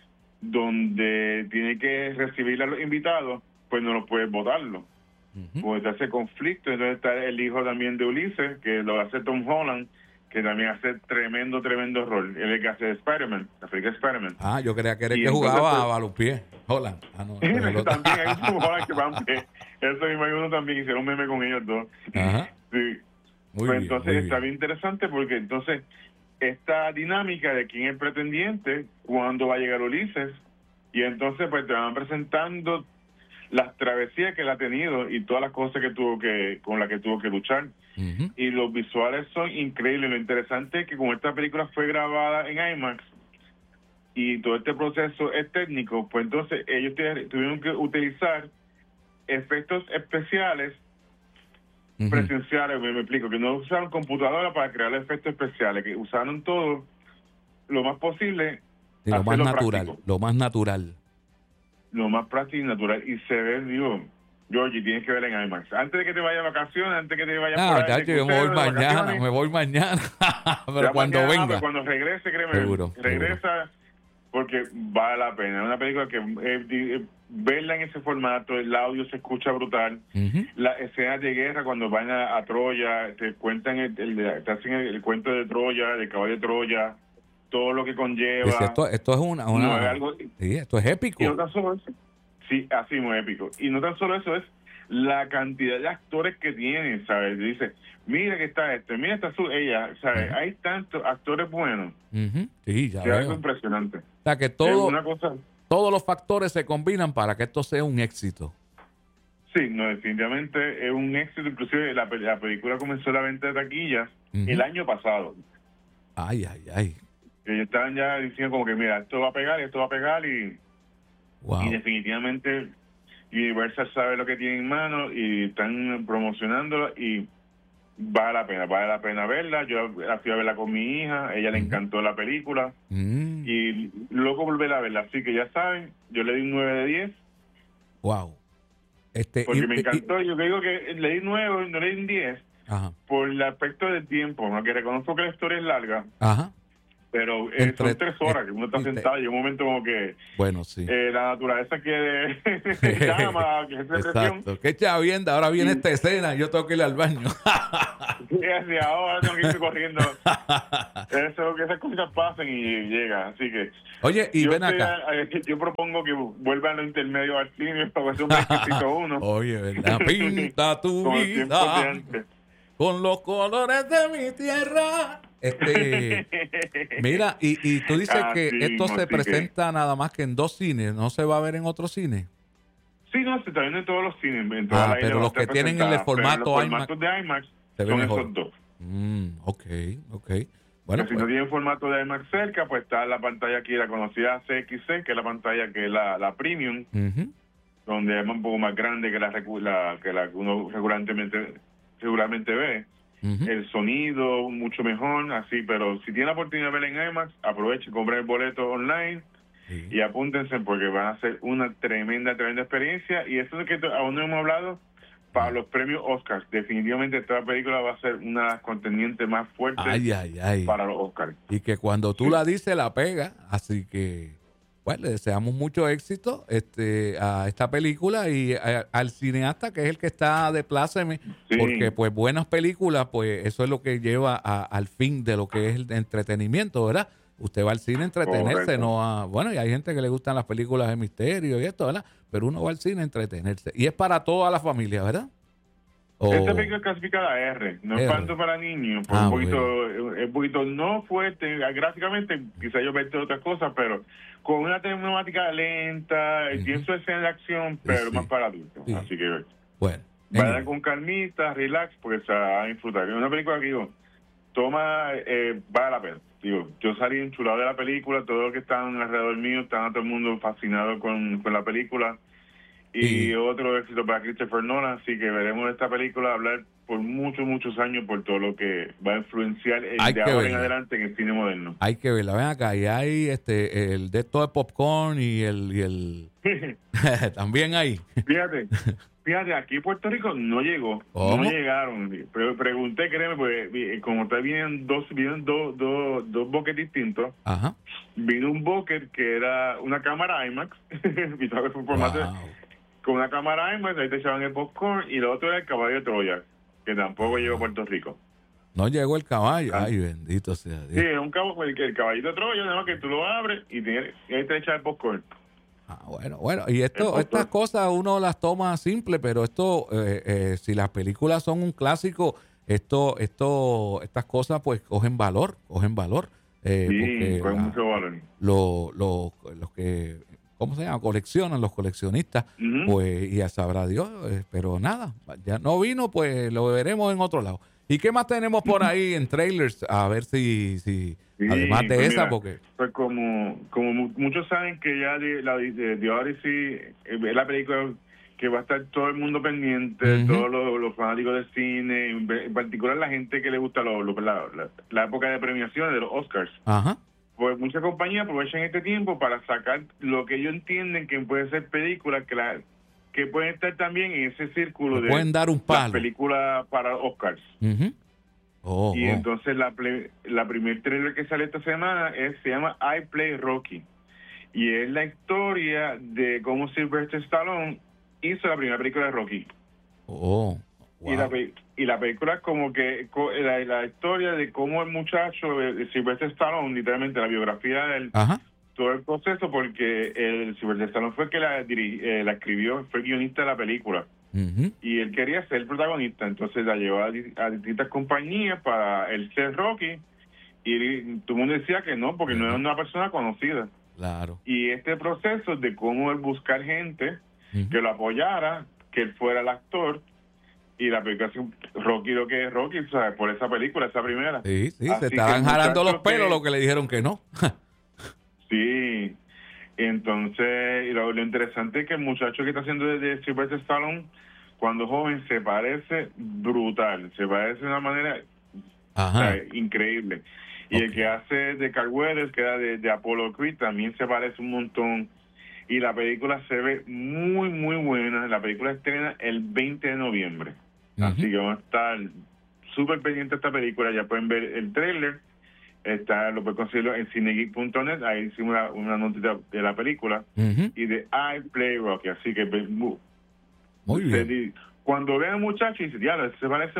donde tiene que recibir a los invitados, pues no lo puede votarlo. Pues está ese conflicto. Entonces está el hijo también de Ulises, que lo hace Tom Holland, que también hace tremendo rol. Él es el que hace Spider-Man, Africa Spider-Man. Ah, yo creía que era el que entonces, jugaba pues, a balompié. Holland. No, también hay un Holland que van a ver. Eso mismo hay uno también, hicieron un meme con ellos dos. Ajá. Sí. Muy pues bien, entonces muy está bien. bien interesante, porque entonces esta dinámica de quién es el pretendiente, cuándo va a llegar Ulises, y entonces pues te van presentando las travesías que él ha tenido y todas las cosas con las que tuvo que luchar. Y los visuales son increíbles. Lo interesante es que como esta película fue grabada en IMAX y todo este proceso es técnico, pues entonces ellos tuvieron que utilizar efectos especiales presenciales. Me explico, que no usaron computadora para crear efectos especiales, que usaron todo lo más posible, Sí, lo más natural, práctico. lo más natural. Lo más práctico y natural. Y se ve, digo, Georgie, tienes que ver en IMAX. Antes de que te vayas de vacaciones, antes de que te vayas por ahí de yo crucero, me voy mañana. Pero cuando mañana, venga. cuando regrese, créeme, Seguro. porque vale la pena. Es una película que verla en ese formato, el audio se escucha brutal. Las escenas de guerra, cuando van a Troya, te cuentan te hacen el cuento de Troya, del caballo de Troya, todo lo que conlleva. Esto es una No es algo, sí, esto es épico. y no tan solo eso, sí, así muy épico. Y no tan solo eso, es la cantidad de actores que tiene, ¿sabes? Dice, mira que está mira está ella, ¿sabes? Hay tantos actores buenos. Sí, ya Es algo veo. impresionante. O sea, que Es todo, una cosa. todos los factores se combinan para que esto sea un éxito. Sí, no, definitivamente es un éxito. Inclusive la película comenzó la venta de taquillas el año pasado. Ay. Ellos estaban ya diciendo como que, mira, esto va a pegar y Wow. y definitivamente Universal sabe lo que tiene en mano y están promocionándolo y vale la pena verla. Yo la fui a verla con mi hija, a ella le encantó la película y luego volver a verla. Así que ya saben, yo le di un 9 de 10. Wow. Porque me encantó. Yo digo que le di 9, no le di un 10 por el aspecto del tiempo, ¿no? Que reconozco que la historia es larga. Ajá. Pero son 3 horas que uno está sentado y un momento como que bueno, sí. La naturaleza quiere llama, que es depresión. Exacto. Qué chavienda, ahora viene esta escena, yo tengo que ir al baño. Y así, ahora tengo que ir corriendo. Eso, que esas cosas pasen y llega, así que... Oye, y ven acá. Yo propongo que vuelvan los intermedios al cine para hacer un requisito uno. Oye, ¿verdad? Pinta tu vida con los colores de mi tierra. Mira, y tú dices que esto se presenta nada más que en 2 cines, ¿no se va a ver en otros cines? Sí, no, se está viendo en todos los cines. Pero los que tienen el formato los formatos de IMAX son esos 2. Ok. Bueno, si no tienen formato de IMAX cerca, pues está la pantalla aquí, la conocida CXC, que es la pantalla que es la Premium, donde es un poco más grande que la que uno seguramente ve. El sonido mucho mejor, así, pero si tienen la oportunidad de ver en IMAX, aprovechen, compren el boleto online y apúntense porque van a ser una tremenda experiencia. Y eso es que aún no hemos hablado para los premios Oscars. Definitivamente esta película va a ser una de las contendientes más fuertes para los Oscars. Y que cuando tú la dices, la pega, así que... Bueno, le deseamos mucho éxito a esta película y al cineasta que es el que está de pláceme, porque pues buenas películas, pues eso es lo que lleva al fin de lo que es el entretenimiento, ¿verdad? Usted va al cine a entretenerse, no a... Bueno, y hay gente que le gustan las películas de misterio y esto, ¿verdad? Pero uno va al cine a entretenerse. Y es para toda la familia, ¿verdad? Esta película es clasificada R, no es tanto para niños, un poquito no fuerte, gráficamente, quizá yo veo otras cosas, pero con una temática lenta, pienso escena de acción, pero más para adultos, así que bueno, vayan con calmita, relax, porque se va a disfrutar. Es una película que digo, vale la pena. Digo, yo salí enchulado de la película, todos los que estaban alrededor mío, estaban todo el mundo fascinado con la película. Y otro éxito para Christopher Nolan, así que veremos esta película hablar por muchos años por todo lo que va a influenciar de ahora en adelante en el cine moderno. Hay que verla, ven acá, y hay el de esto de popcorn y el también hay. Fíjate, aquí en Puerto Rico no llegó, no llegaron. Pero pregunté, créeme, pues como está vienen dos buckets distintos. Vino un bucket que era una cámara IMAX, con una cámara IMAX, ahí te echaban el popcorn, y lo otro era el caballo de Troya, que tampoco llegó a Puerto Rico. No llegó el caballo, ay, bendito sea Dios. Sí, es un el caballito de Troya, nada más que tú lo abres y ahí te echas el popcorn. Bueno, y estas cosas uno las toma simple, pero si las películas son un clásico, estas cosas pues cogen valor. Sí, cogen mucho valor. Los que... ¿Cómo se llama? Coleccionan, los coleccionistas, pues, y ya sabrá Dios, pero nada, ya no vino, pues lo veremos en otro lado. ¿Y qué más tenemos por ahí en trailers? A ver si además de pues esa, mira, porque... Pues como muchos saben que ya de Odyssey es la película que va a estar todo el mundo pendiente, todos los fanáticos de cine, en particular la gente que le gusta la época de premiaciones de los Oscars. Pues muchas compañías aprovechan este tiempo para sacar lo que ellos entienden que puede ser películas que pueden estar también en ese círculo de pueden dar un palo. Películas para Oscars. Entonces la primer trailer que sale esta semana se llama I Play Rocky, y es la historia de cómo Sylvester Stallone hizo la primera película de Rocky. Wow. Y la película es como que la historia de cómo el muchacho de Sylvester Stallone, literalmente la biografía de él, todo el proceso, porque el Sylvester Stallone fue el que la escribió, fue el guionista de la película. Y él quería ser el protagonista, entonces la llevó a distintas compañías para él ser Rocky, y todo el mundo decía que no, porque no era una persona conocida. Claro. Y este proceso de cómo él buscar gente que lo apoyara, que él fuera el actor, y la aplicación Rocky, lo que es Rocky, ¿sabes? Por esa película, esa primera. Sí, se estaban jalando los pelos lo que le dijeron que no. Sí, entonces lo interesante es que el muchacho que está haciendo de Sylvester Stallone, cuando joven se parece brutal, se parece de una manera increíble. Y el que hace de Carl Weathers, que era de Apollo Creed, también se parece un montón. Y la película se ve muy, muy buena. La película estrena el 20 de noviembre. Así que vamos a estar súper pendientes de esta película. Ya pueden ver el trailer. Lo pueden conseguirlo en cinegeek.net. Ahí hicimos una notita de la película. Y de I Play Rocky. Así que muy bien. Cuando vean muchachos, dicen, diablo, se parece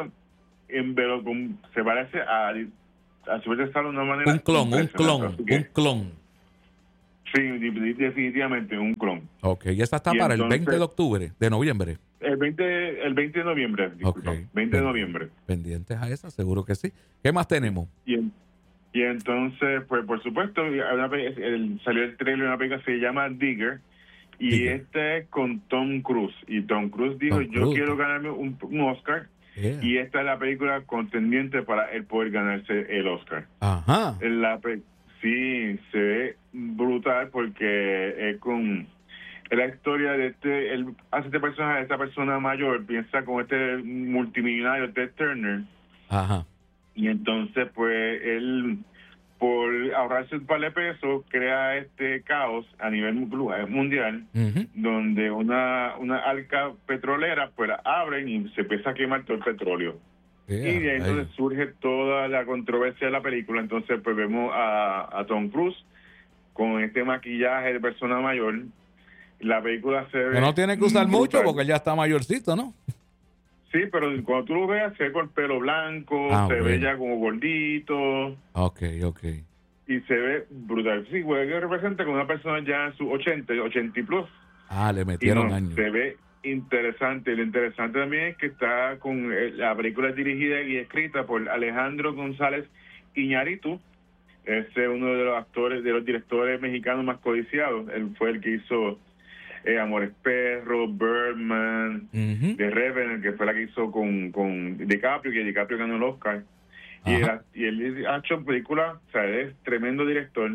a Sylvester Stallone de una manera un clon. Sí, definitivamente un clon. Ok, y esa está para el 20 de noviembre. El 20 de noviembre, disculpa. 20 de noviembre. Pendientes a esa, seguro que sí. ¿Qué más tenemos? Y entonces, pues por supuesto, salió el trailer de una película que se llama Digger. Y este es con Tom Cruise. Y Tom Cruise dijo, yo quiero ganarme un Oscar. Y esta es la película contendiente para él poder ganarse el Oscar. Ajá. Sí, se ve brutal porque es la historia de él hace esta persona mayor, piensa con este multimillonario Ted Turner. Ajá. Y entonces pues él, por ahorrarse un par de pesos, crea este caos a nivel mundial, donde una arca petrolera pues la abren y se empieza a quemar todo el petróleo. Y de ahí entonces surge toda la controversia de la película. Entonces pues vemos a Tom Cruise con este maquillaje de persona mayor. La película se ve... No tiene que usar mucho porque él ya está mayorcito, ¿no? Sí, pero cuando tú lo veas, se ve con el pelo blanco, ve ya como gordito. Ok. Y se ve brutal. Sí, güey, que representa con una persona ya en sus 80 y plus. Le metieron años. Se ve interesante. Lo interesante también es que está con la película dirigida y escrita por Alejandro González Iñárritu. Ese es uno de los actores, de los directores mexicanos más codiciados. Él fue el que hizo Amores Perros, Birdman, The Revenant, que fue la que hizo con DiCaprio, que DiCaprio ganó el Oscar. Y él ha hecho películas, o sea, es tremendo director.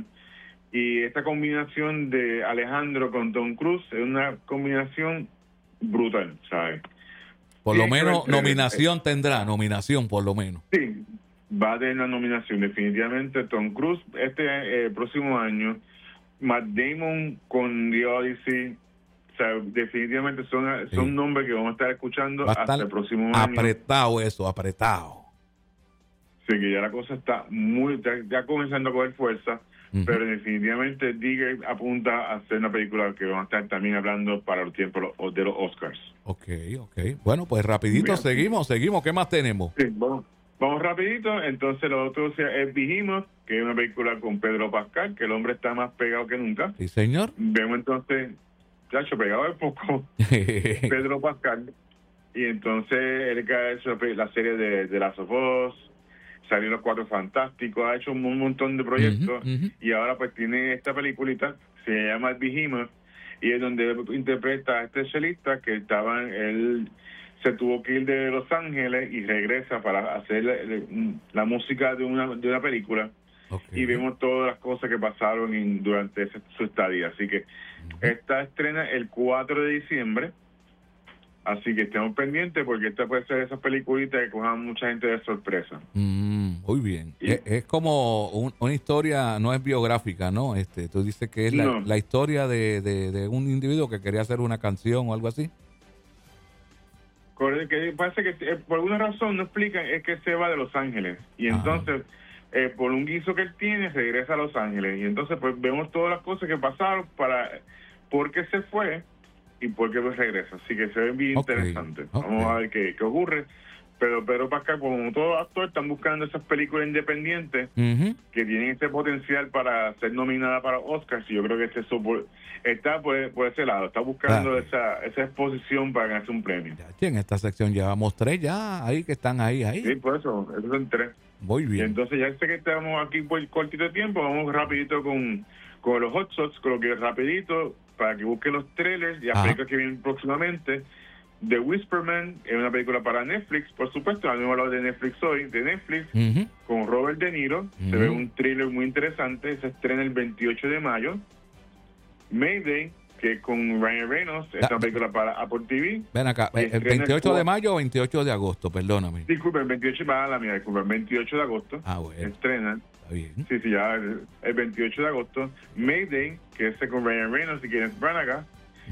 Y esta combinación de Alejandro con Tom Cruise es una combinación brutal, ¿sabes? Por lo menos nominación tendrá, por lo menos. Sí, va a tener una nominación, definitivamente. Tom Cruise próximo año, Matt Damon con The Odyssey. O sea, definitivamente son nombres que vamos a estar escuchando hasta el próximo año. Apretado. Sí, que ya la cosa está ya comenzando a coger fuerza, pero definitivamente Digger apunta a ser una película que vamos a estar también hablando para el tiempo de los Oscars. Ok. Bueno, pues rapidito seguimos. ¿Qué más tenemos? Sí, vamos rapidito. Entonces lo otro es Behemoth, que es una película con Pedro Pascal, que el hombre está más pegado que nunca. Sí, señor. Vemos entonces, pegado de poco, Pedro Pascal. Y entonces él que ha hecho la serie de Last of Us, salió Los Cuatro Fantásticos, ha hecho un montón de proyectos, y ahora pues tiene esta peliculita, se llama Behemoth, y es donde interpreta a este chelista que él se tuvo que ir de Los Ángeles y regresa para hacer la música de una película. Y vemos todas las cosas que pasaron durante su estadía. Así que esta estrena el 4 de diciembre. Así que estemos pendientes porque esta puede ser esas peliculitas que cojan mucha gente de sorpresa. Muy bien. Es como una historia, no es biográfica, ¿no? Tú dices que es la historia de un individuo que quería hacer una canción o algo así. Que parece que por alguna razón no explican, es que se va de Los Ángeles. Y entonces, por un guiso que él tiene, regresa a Los Ángeles. Y entonces pues vemos todas las cosas que pasaron por qué se fue y por qué regresa. Así que se ve bien interesante. Vamos a ver qué ocurre. Pero Pedro Pascal, como todo actor, están buscando esas películas independientes que tienen ese potencial para ser nominada para Oscars. Y yo creo que está por ese lado. Está buscando esa exposición para ganarse un premio. En esta sección llevamos 3 ya ahí que están ahí. Sí, por eso. Esos son 3. Muy bien. Y entonces ya sé que estamos aquí por cortito de tiempo. Vamos rapidito con los hot shots, con lo que rapidito, para que busquen los trailers y las películas que vienen próximamente. The Whisperman es una película para Netflix, por supuesto. Habíamos hablado de Netflix hoy, con Robert De Niro. Se ve un thriller muy interesante. Se estrena el 28 de mayo. Mayday, que es con Ryan Reynolds, es una película para Apple TV. Ven acá, ¿el 28 de mayo o 28 de agosto? Perdóname. Disculpe, el 28 el 28 de agosto. Bueno. Estrenan. Está bien. Sí, ya el 28 de agosto. Mayday, que es con Ryan Reynolds y Kenneth Branagh.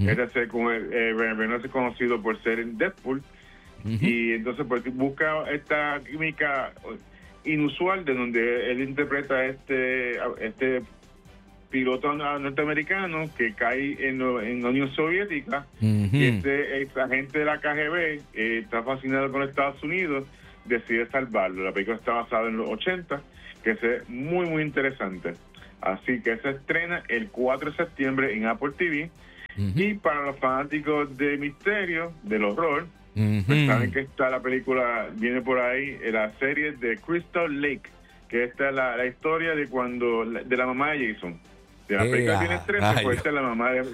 Ryan Reynolds es conocido por ser en Deadpool. Y entonces pues busca esta química inusual de donde él interpreta este piloto norteamericano que cae en la Unión Soviética y este agente de la KGB está fascinado con Estados Unidos, decide salvarlo. La película está basada en los 80, que es muy muy interesante, así que se estrena el 4 de septiembre en Apple TV. Y para los fanáticos de misterio, del horror, pues saben que está la película, viene por ahí, la serie de Crystal Lake, que esta es la historia de de la mamá de Jason. De la película tiene 13, pues esta es la mamá de...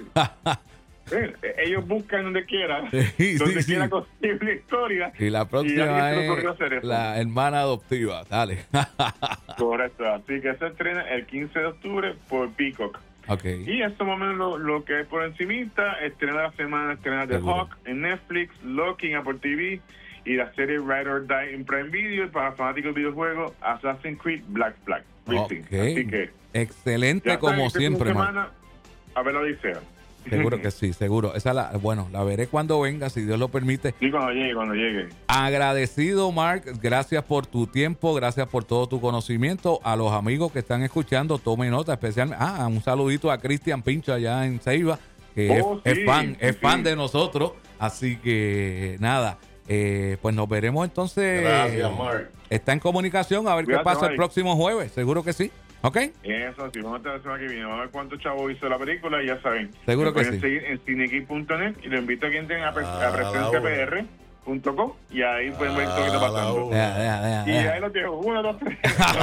ellos buscan donde quiera, donde quiera conseguir una historia. Y la próxima es la hermana adoptiva, dale. Correcto, así que se estrena el 15 de octubre por Peacock. Okay. Y esto más o menos lo que es por encimita. Estrena la semana, estrena The Hawk en Netflix, Loki en Apple TV y la serie Ride or Die en Prime Video. Y para fanáticos de videojuegos, Assassin's Creed Black Flag. Okay. Así que excelente como siempre, semana, a ver la odisea. Seguro que sí, seguro. Esa la veré cuando venga, si Dios lo permite. Sí, cuando llegue. Agradecido, Mark. Gracias por tu tiempo, gracias por todo tu conocimiento. A los amigos que están escuchando, tomen nota, especialmente. Un saludito a Cristian Pincho allá en Ceiba, que es fan de nosotros. Así que nada, pues nos veremos entonces. Gracias, Mark. Está en comunicación, a ver qué pasa el próximo jueves. Seguro que sí. ¿Ok? Eso sí, vamos a estar la semana que viene. Vamos a ver cuántos chavos hizo la película y ya saben. Seguro que sí. Pueden seguir en cinegeek.net y lo invito a que entren a presenciapr.com y ahí pueden ver todo lo que está pasando. Y ahí lo tengo. 1, 2, 3.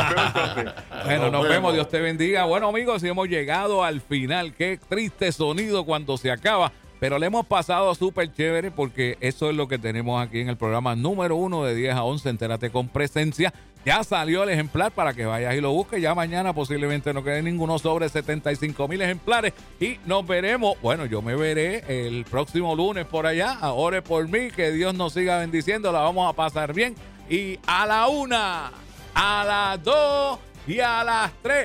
Bueno, nos vemos. Dios te bendiga. Bueno, amigos, y hemos llegado al final. Qué triste sonido cuando se acaba. Pero le hemos pasado súper chévere porque eso es lo que tenemos aquí en el programa número 1 de 10 a 11. Entérate con Presencia. Ya salió el ejemplar para que vayas y lo busques. Ya mañana posiblemente no quede ninguno sobre 75,000 ejemplares. Y nos veremos. Bueno, yo me veré el próximo lunes por allá. Ore por mí. Que Dios nos siga bendiciendo. La vamos a pasar bien. Y a la 1, a las 2 y a las 3.